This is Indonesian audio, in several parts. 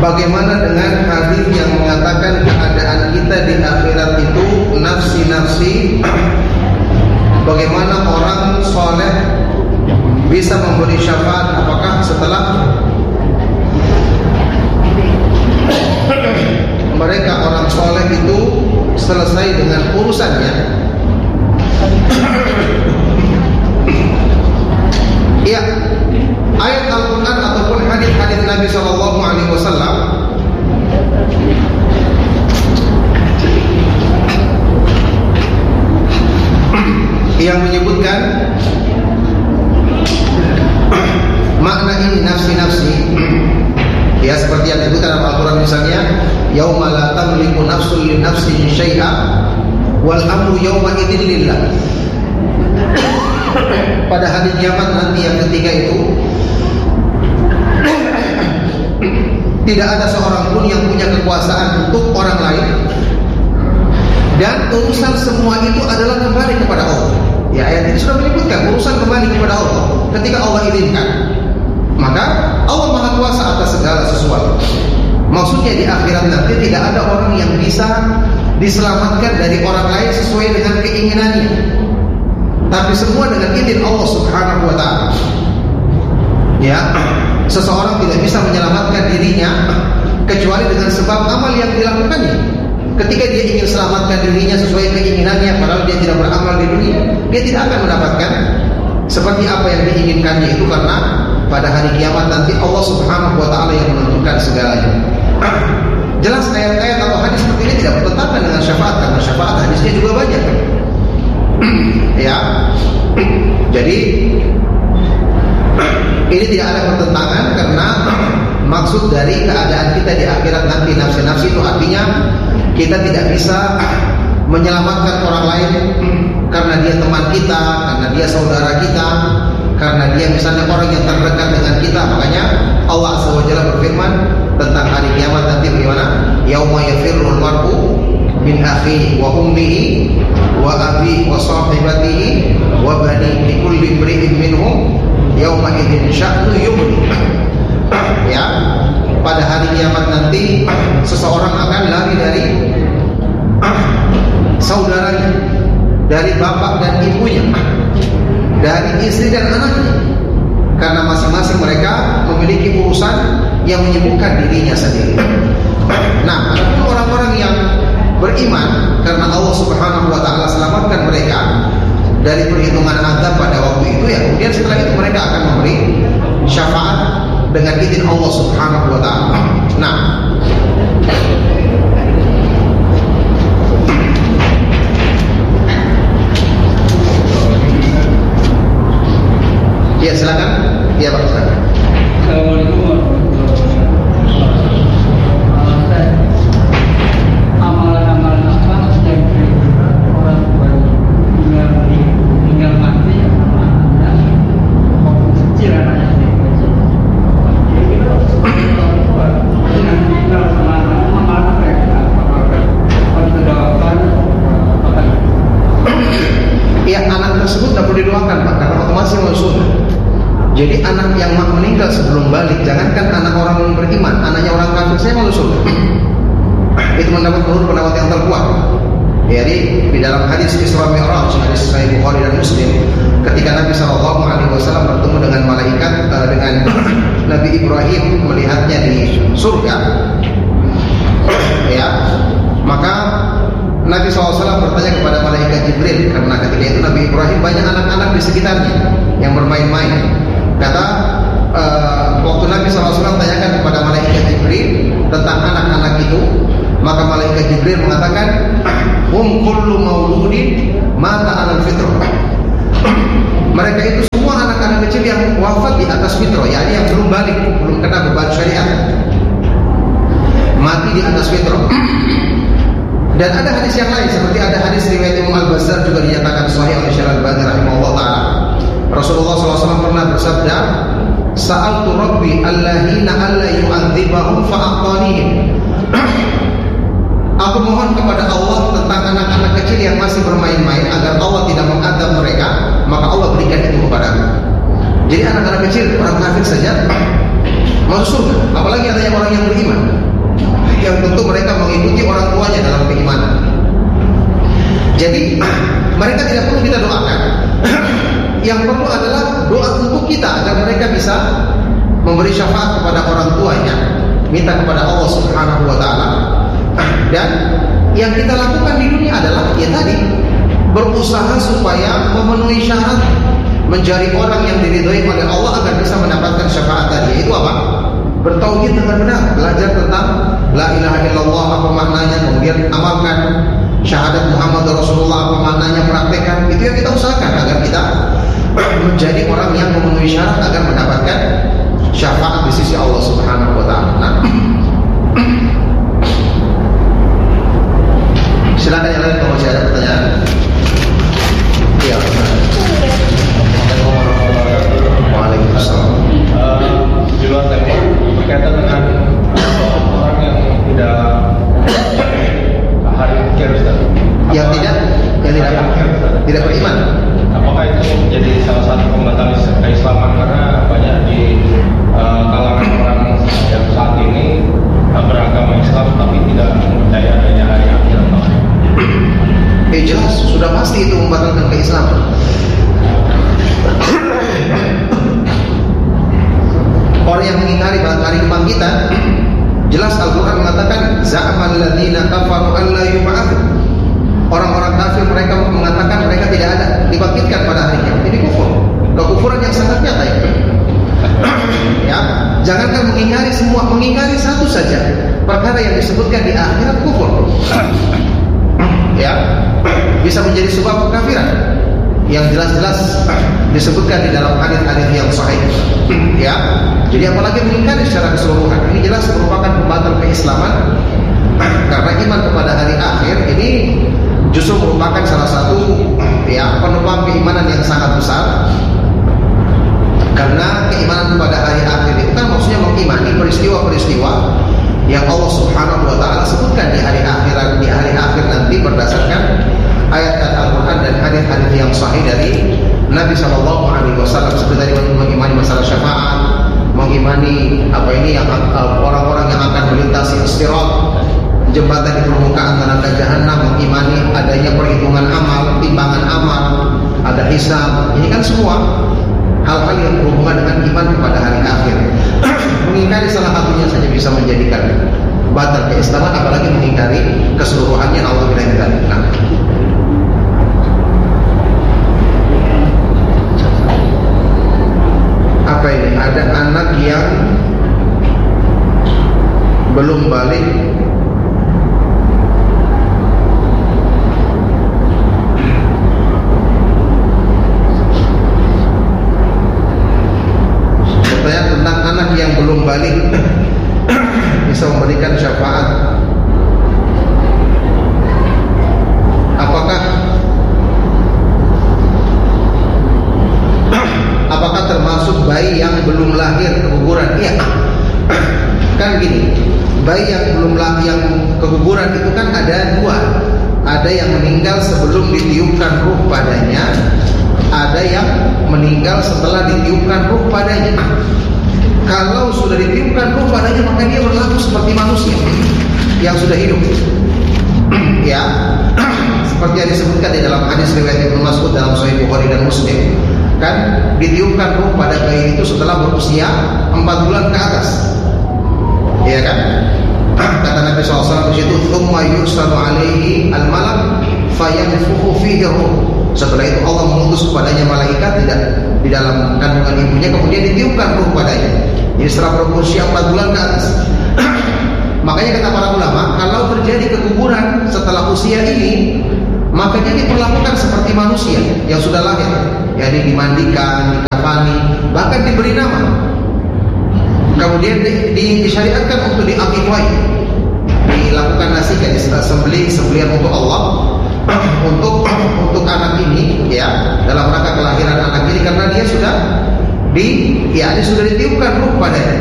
bagaimana dengan hadis yang mengatakan keadaan kita di akhirat itu nafsi-nafsi? Bagaimana orang soleh bisa memberi syafaat? Apakah setelah mereka orang soleh itu selesai dengan urusannya? Iya, ayat Al-Quran ataupun hadis-hadis Nabi SAW yang menyebutkan makna ini nafsi-nafsi. Ya, seperti yang disebutkan dalam Al-Quran misalnya, yauma la tamliku nafsun li nafsin syai'a wal amru yauma idzin lillah. Pada hari kiamat nanti yang ketiga itu tidak ada seorang pun yang punya kekuasaan untuk orang lain, dan urusan semua itu adalah kembali kepada Allah. Ya, ayat ini sudah menyebutkan urusan kembali kepada Allah. Ketika Allah izinkan, maka Allah Maha Kuasa atas segala sesuatu. Maksudnya di akhirat nanti tidak ada orang yang bisa diselamatkan dari orang lain sesuai dengan keinginannya, tapi semua dengan izin Allah Subhanahu wa ta'ala. Ya, seseorang tidak bisa menyelamatkan dirinya kecuali dengan sebab amal yang dilakukannya. Ketika dia ingin selamatkan dirinya sesuai keinginannya, padahal dia tidak beramal di dunia, dia tidak akan mendapatkan seperti apa yang diinginkannya itu, karena pada hari kiamat nanti Allah Subhanahu wa ta'ala yang menentukan segalanya. Jelas ayat-ayat atau hadis seperti ini tidak bertentangan dengan syafaat, karena syafaat hadisnya juga banyak. Ya, jadi ini tidak ada pertentangan, karena maksud dari keadaan kita di akhirat nanti nafsi-nafsi itu artinya kita tidak bisa menyelamatkan orang lain karena dia teman kita, karena dia saudara kita, karena dia misalnya orang yang terdekat dengan kita. Makanya Allah Azza wa Jalla berfirman tentang hari kiamat nanti bagaimana? Yauma yafirrul mar'u min akhihi wa ummihi wa abihi wa sahibatihi wa banihi likulli imri'in minhum yauma idzin sya'nu yughni. Ya, pada hari kiamat nanti seseorang akan lari dari saudaranya, dari bapak dan ibunya, dari istri dan anaknya, karena masing-masing mereka memiliki urusan yang menyibukkan dirinya sendiri. Nah, adapun orang-orang yang beriman karena Allah Subhanahu wa ta'ala selamatkan mereka dari perhitungan azab pada waktu itu, ya kemudian setelah itu mereka akan memberi syafaat dengan izin Allah Subhanahu wa ta'ala. Nah, ya silakan. Ya Pak, silakan. Assalamualaikum warahmatullahi wabarakatuh. Amalan-amalan apa yang orang baru tinggal mati anaknya, maupun kecil anaknya kecil. Dengan tinggal sama amalan apa ya? Apakah didoakan? Ya, anak tersebut tidak perlu didoakan Pak, karena otomatis masuk. Jadi anak yang meninggal sebelum balik, jangankan anak orang yang beriman, anaknya orang kafir saya masuk surga. Itu mendapat pendapat yang terkuat. Jadi di dalam hadis Isra Mi'raj, hadis Sahih Bukhari dan Muslim, ketika Nabi SAW bertemu dengan malaikat, dengan Nabi Ibrahim melihatnya di surga, ya, maka Nabi SAW bertanya kepada malaikat Jibril, karena ketika itu Nabi Ibrahim banyak anak-anak di sekitarnya yang bermain-main. Kata waktu Nabi SAW tanyakan kepada malaikat Jibril tentang anak-anak itu, maka malaikat Jibril mengatakan, hum kullu mauludin mata alal fitrah. Mereka itu semua anak-anak kecil yang wafat di atas fitrah, yakni yang belum balik, belum kena beban syariat, mati di atas fitrah. Dan ada hadis yang lain, seperti ada hadis riwayat Imam Al-Bazzar juga dinyatakan sahih oleh Syekh Al-Albani rahimahullah taala. Rasulullah SAW pernah bersabda, "Sa'altu Rabbi allahina alla yu'adzibahum fa'aqtanihim." Aku mohon kepada Allah tentang anak-anak kecil yang masih bermain-main agar Allah tidak mengadab mereka, maka Allah berikan itu kepadaku. Jadi anak-anak kecil orang kafir saja masuk surga. Apalagi adanya orang yang beriman, yang tentu mereka mengikuti orang tuanya dalam keimanan. Jadi mereka tidak perlu kita doakan. Yang perlu adalah doa untuk kita agar mereka bisa memberi syafaat kepada orang tuanya, minta kepada Allah Subhanahu wa taala. Dan yang kita lakukan di dunia adalah ya tadi, berusaha supaya memenuhi syarat menjadi orang yang diridhoi oleh Allah agar bisa mendapatkan syafaat tadi. Yaitu apa? Bertauhid dengan benar, belajar tentang la ilaha illallah apa maknanya, kemudian amalkan syahadat Muhammad Rasulullah apa maknanya, praktekkan. Itu yang kita usahakan agar kita menjadi orang yang memenuhi syarat agar mendapatkan syafaat di sisi Allah Subhanahu wa taala. Nah, silakan yang lain kalau masih ada pertanyaan. Iya. Waalaikumsalam. Di luar tema berkaitan dengan orang yang tidak hari akhir, Yang tidak beriman. Apakah itu menjadi salah satu pembatal keislaman karena banyak di kalangan orang yang saat ini beragama Islam tapi tidak percaya adanya hari akhir? Jelas sudah pasti itu membatalkan keislaman. Orang yang mengingkari hari kebangkitan, jelas Al-Quran mengatakan za'amal ladzina kafaru an la yub'ats. Orang-orang kafir mereka mengatakan mereka tidak ada dibangkitkan pada hari kiamat. Ini kufur, kekufuran yang sangat nyata ya. Ya, jangankan mengingkari semua, mengingkari satu saja perkara yang disebutkan di akhirat kufur. Ya, bisa menjadi sebab kekafiran yang jelas-jelas disebutkan di dalam hadis-hadis yang sahih. Ya, jadi apalagi mengingkari secara keseluruhan, ini jelas merupakan pembatal keislaman. Karena iman kepada hari akhir ini justru merupakan salah satu ya penopang keimanan yang sangat besar. Karena keimanan kepada hari akhir itu kan maksudnya mengimani peristiwa-peristiwa yang Allah Subhanahu wa taala sebutkan di hari akhir nanti berdasarkan ayat-ayat Al-Qur'an dan hadis-hadis yang sahih dari Nabi sallallahu alaihi wasallam, seperti tadi mengimani masalah syafaat, mengimani yang orang-orang yang akan melintasi Sirat, jembatan di permukaan neraka jahanam, mengimani adanya perhitungan amal, timbangan amal, ada hisab. Ini kan semua hal-hal yang berhubungan dengan iman kepada hari akhir. Mengingkari salah satunya saja bisa menjadikan batal keislaman, apalagi mengingkari keseluruhannya. Allah bilang tidak. Apa ini? Ada anak yang belum balik tentang anak yang belum balik bisa memberikan syafaat. Apakah termasuk bayi yang belum lahir keguguran? Iya. Kan gini, bayi yang belum lahir yang keguguran itu kan ada dua. Ada yang meninggal sebelum ditiupkan ruh padanya, ada yang meninggal setelah ditiupkan ruh padanya. Kalau sudah ditiupkan ruh padanya, maka dia berlaku seperti manusia yang sudah hidup. Ya, seperti yang disebutkan di dalam hadis riwayat Ibnu Mas'ud dalam Sahih Bukhari dan Muslim. Kan ditiupkan ruh pada bayi itu setelah berusia 4 bulan ke atas. Iya kan? Kata Nabi SAW di situ, "Tsumma yursalu alaihi al-malak fayanfukhu fihi ruh." Setelah itu Allah mengutus kepadanya malaikat tidak di dalam kandungan ibunya, kemudian ditiupkan ruh padanya. Jadi setelah berusia 4 bulan ke atas. Makanya kata para ulama, kalau terjadi keguguran setelah usia ini, maka dia diperlakukan seperti manusia yang sudah lahir, yakni dimandikan, dikafani, bahkan diberi nama. Kemudian disyariatkan untuk diakikwai, dilakukan nasikan, sembelihan untuk Allah, untuk anak ini, ya, dalam rangka kelahiran anak ini, karena dia sudah sudah ditiupkan ruh padanya.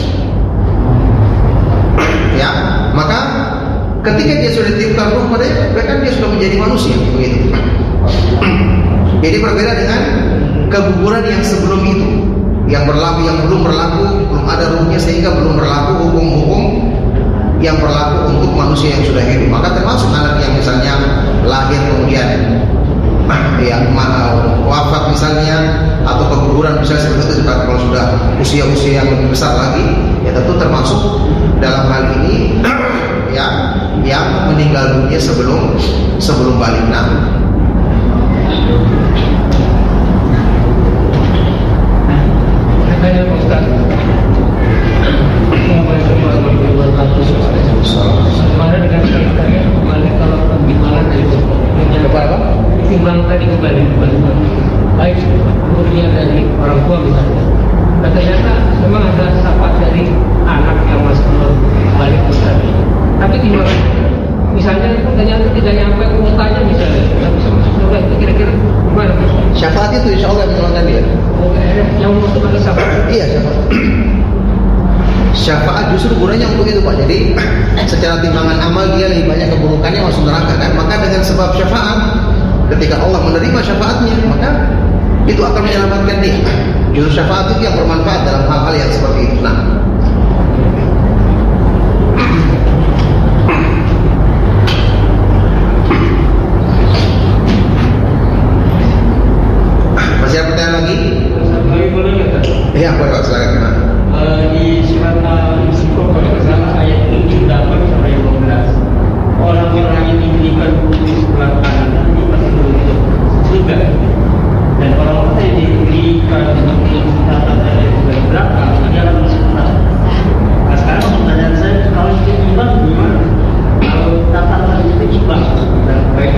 Ya, maka ketika dia sudah ditiupkan ruh padanya, bahkan dia sudah menjadi manusia, begitu. Jadi berbeda dengan keguguran yang sebelum itu. yang berlaku, yang belum berlaku, belum ada ruhnya sehingga belum berlaku hukum-hukum yang berlaku untuk manusia yang sudah hidup. Maka termasuk anak yang misalnya lahir kemudian yang wafat misalnya, atau keguguran misalnya, seperti itu. Kalau sudah usia-usia yang lebih besar lagi, ya tentu termasuk dalam hal ini ya, yang meninggal dunia sebelum balik. Nah, katanya Pak Ustaz, mana dengan kaitannya kembali kalau timbangan itu timbang tadi kembali baik kemudian dari orang tua misalnya, ternyata memang ada syafaat dari anak yang masih belum balik misalnya, tapi timbangan misalnya ternyata tidak nyampe kuotanya misalnya, tidak bisa masuk surga, itu kira-kira gimana? syafaat itu insya Allah menolongkan dia. Yang masuk ada syafaat? Iya, syafaat. Syafaat justru gunanya untuk itu, Pak. Jadi secara timbangan amal dia lebih banyak keburukannya masuk neraka kan. Maka dengan sebab syafaat, ketika Allah menerima syafaatnya, maka itu akan menyelamatkan dia. Justru syafaat itu yang bermanfaat dalam hal-hal yang seperti itu. Nah, masih ada pertanyaan lagi? Boleh nggak Pak? Iya, boleh Pak, silakan. Di surat Al-Istiqomah kalau salah ayat 7 sampai 12, orang-orang yang diberikan buku di sebelah kanan ini pasti beruntung surga, dan orang-orang yang diberikan buku catatan di sebelah belakang dia akan masuk neraka. Nah, sekarang pertanyaan saya, kalau itu imbang gimana? Kalau catatan itu imbang dan mereka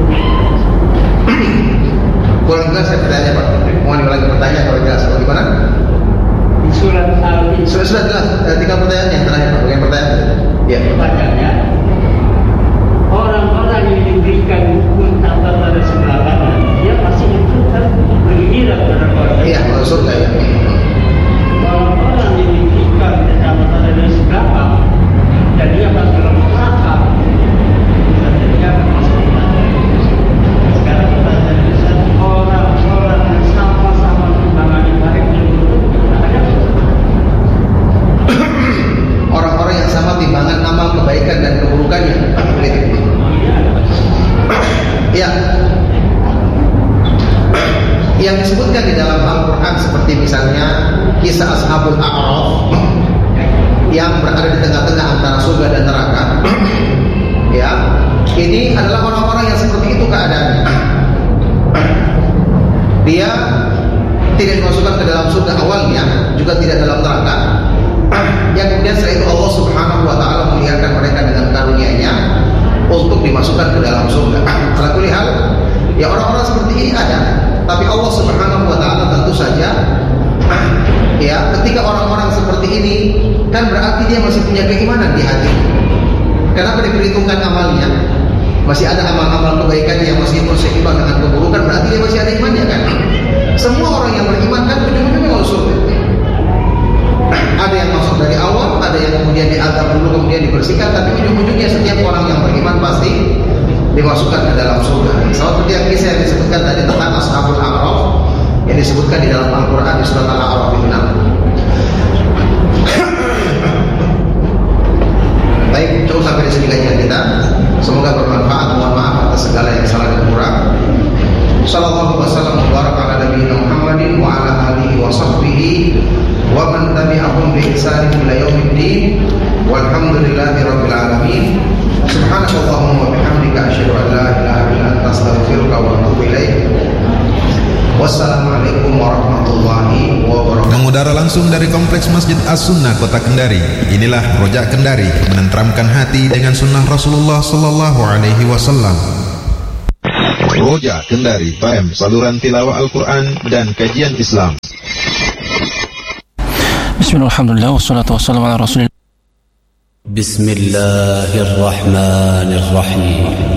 Kurang jelas saya bertanya, Pak. Mohon diulangi pertanyaan kalau jelas. Bagaimana? di surat Al-Istiqomah Sudah jelas. Tinggal pertanyaan yang terakhir, Pak. Bagaimana pertanyaan? Ya. pertanyaannya, orang-orang yang diberikan buku catatan di sebelah kanan dia pasti itu kan bergembira pada Iya, kalau surga ya. orang-orang yang diberikan catatan dari sebelah dan dia akan dalam neraka dan dia akan masuk neraka. Sekarang pertanyaannya, orang-orang yang sama-sama timbangan baik dan buruk ada Orang-orang yang sama timbangan amal kebaikan dan keburukannya. Ya. Yang disebutkan di dalam Al-Quran seperti misalnya kisah Ashabul A'raf yang berada di tengah-tengah antara surga dan neraka. Ya, ini adalah orang-orang yang seperti itu keadaannya. Dia tidak dimasukkan ke dalam surga awalnya, juga tidak dalam neraka. Yang kemudian setelah itu Allah Subhanahu wa taala melihatkan mereka dengan karunia-Nya untuk dimasukkan ke dalam surga. Ala kulli hal, ya orang-orang seperti ini ada, tapi Allah Subhanahu wa taala tentu saja ya, ketika orang-orang seperti ini kan berarti dia masih punya keimanan di hati. Kenapa diperhitungkan amalnya? Masih ada amal-amal kebaikan yang meskipun seimbang dengan keburukan, berarti dia masih ada imannya kan? Semua orang yang beriman kan ujung-ujungnya mau surga. Ada yang masuk dari awal, ada yang kemudian diazab dulu kemudian dibersihkan, tapi ujung-ujungnya setiap orang yang beriman pasti dimasukkan ke dalam surga. Seperti yang kisah yang disebutkan tadi tentang Ashabul A'raf yang disebutkan di dalam Al-Quran di surat Al-A'raf itu. Baik, cukup sampai di sini kajian kita. Semoga bermanfaat. Mohon maaf atas segala yang salah dan kurang. Sallallahu wasallam wa baraka ala nabiyina Muhammadin wa ala alihi wa sahbihi wa man tabi'ahum bi ihsan ila yaumiddin. Walhamdulillahi rabbil alamin. Subhanakallahumma wa bihamdika asyhadu an la ilaha illa anta astaghfiruka wa atubu ilaik. Wassalamualaikum warahmatullahi wabarakatuh. Mengudara langsung dari Kompleks Masjid As-Sunnah Kota Kendari. Inilah Rojak Kendari, menenteramkan hati dengan sunnah Rasulullah sallallahu alaihi wasallam. Rojak Kendari, FM saluran tilawah Al-Quran dan kajian Islam. Bismillahirrahmanirrahim. Wassalatu wassalamu ala Rasulillah. Bismillahirrahmanirrahim.